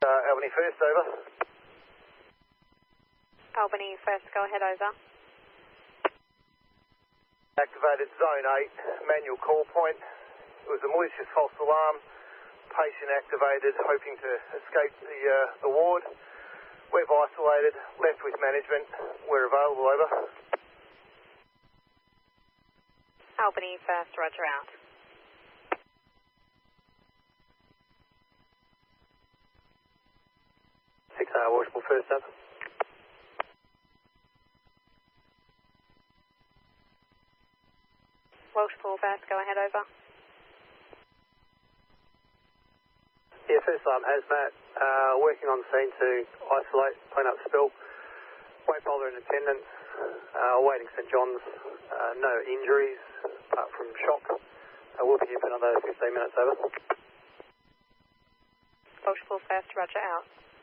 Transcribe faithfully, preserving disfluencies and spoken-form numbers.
Uh, Albany first, over. Albany first, go ahead, over. Activated zone eight, manual call point. It was a malicious false alarm. Patient activated, hoping to escape the, uh, the ward. We've isolated, left with management. We're available, over. Albany first, roger out. six hour Washable first, over. Welshpool first, go ahead, over. Yeah, first alarm hazmat, uh, working on scene to isolate, clean up spill. Weight bowler in attendance, uh, awaiting St John's, uh, no injuries apart from shock. Uh, we'll be here for another fifteen minutes, over. Welshpool first, roger out.